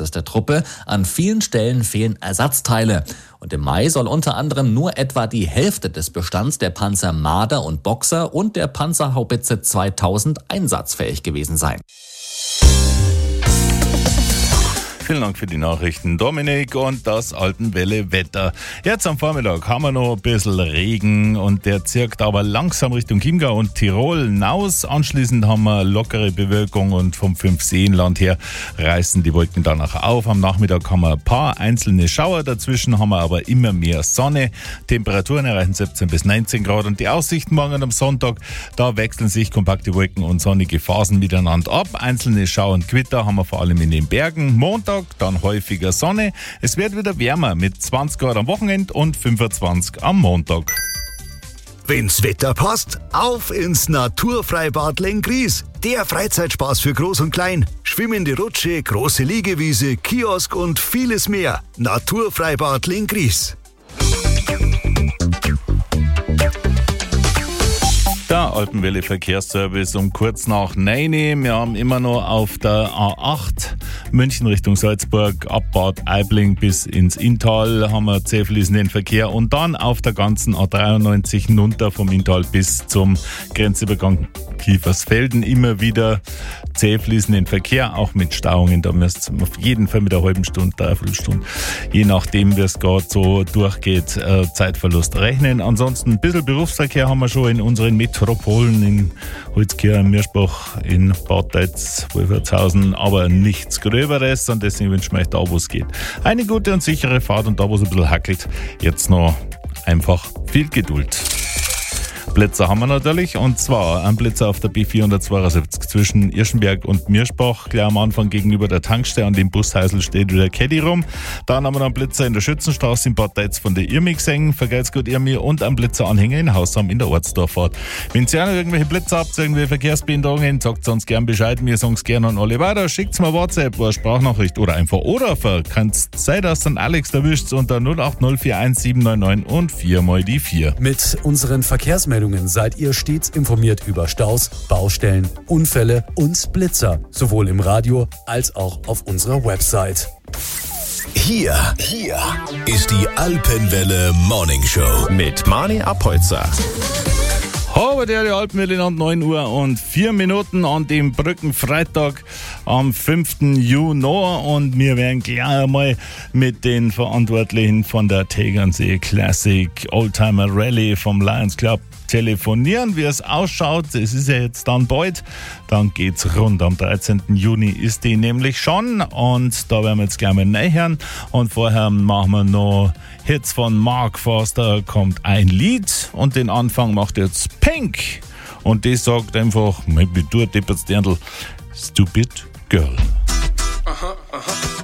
Basis der Truppe. An vielen Stellen fehlen Ersatzteile. Und im Mai soll unter anderem nur etwa die Hälfte des Bestands der Panzer Marder und Boxer und der Panzerhaubitze 2000 einsatzfähig gewesen sein. Vielen Dank für die Nachrichten, Dominik, und das Alpenwelle-Wetter. Jetzt am Vormittag haben wir noch ein bisschen Regen und der zirkt aber langsam Richtung Chiemgau und Tirol hinaus. Anschließend haben wir lockere Bewölkung und vom Fünfseenland her reißen die Wolken danach auf. Am Nachmittag haben wir ein paar einzelne Schauer, dazwischen haben wir aber immer mehr Sonne. Temperaturen erreichen 17 bis 19 Grad und die Aussichten morgen am Sonntag, da wechseln sich kompakte Wolken und sonnige Phasen miteinander ab. Einzelne Schauer und Gewitter haben wir vor allem in den Bergen. Montag dann häufiger Sonne. Es wird wieder wärmer mit 20 Grad am Wochenende und 25 am Montag. Wenn's Wetter passt, auf ins Naturfreibad Lenggries. Der Freizeitspaß für Groß und Klein. Schwimmende Rutsche, große Liegewiese, Kiosk und vieles mehr. Naturfreibad Lenggries. Der Alpenwelle Verkehrsservice um kurz nach 9. Wir haben immer noch auf der A8 München Richtung Salzburg, ab Bad Aibling bis ins Inntal haben wir zäh fließenden Verkehr und dann auf der ganzen A93 hinunter vom Inntal bis zum Grenzübergang Kiefersfelden immer wieder zäh fließenden Verkehr, auch mit Stauungen. Da müsst ihr auf jeden Fall mit einer halben Stunde, dreiviertel Stunde, je nachdem wie es gerade so durchgeht, Zeitverlust rechnen. Ansonsten ein bisschen Berufsverkehr haben wir schon in unseren Metropolen in Holzkirchen, Mirschbach, in Bad Deutz, Wolfertshausen, aber nichts Gröberes und deswegen wünschen wir euch da, wo es geht, eine gute und sichere Fahrt und da, wo es ein bisschen hackelt, jetzt noch einfach viel Geduld. Blitzer haben wir natürlich, und zwar ein Blitzer auf der B472 zwischen Irschenberg und Mirschbach, gleich am Anfang gegenüber der Tankstelle. An dem Busheisel steht wieder Caddy rum. Dann haben wir noch einen Blitzer in der Schützenstraße in Bad Deutz von der Irmi gesehen, vergeht's gut Irmi, und einen Blitzeranhänger in Hausham in der Ortsdorffahrt. Wenn ihr auch noch irgendwelche Blitzer habt, irgendwelche Verkehrsbehinderungen, sagt uns gern Bescheid, wir sagen es gerne an alle weiter, schickt's mir WhatsApp, eine Sprachnachricht oder einfach Oderfer. Kann's sein, dass dann Alex erwischt unter 08041799 und 4 mal die 4. Mit unseren Verkehrsmeldungen seid ihr stets informiert über Staus, Baustellen, Unfälle und Blitzer, sowohl im Radio als auch auf unserer Website. Hier ist die Alpenwelle Morning Show mit Mani Apolzer. Aber die Alpenwelle an 9 Uhr und 4 Minuten an dem Brückenfreitag am 5. Juni, und wir werden gleich einmal mit den Verantwortlichen von der Tegernsee Classic Oldtimer Rally vom Lions Club telefonieren, wie es ausschaut. Es ist ja jetzt dann bald, dann geht's rund. Am 13. Juni ist die nämlich schon, und da werden wir jetzt gleich mal reinhören. Und vorher machen wir noch Hits von Mark Forster, kommt ein Lied, und den Anfang macht jetzt Pink, und die sagt einfach, maybe du deppert Dirndl, Stupid Girl. Aha.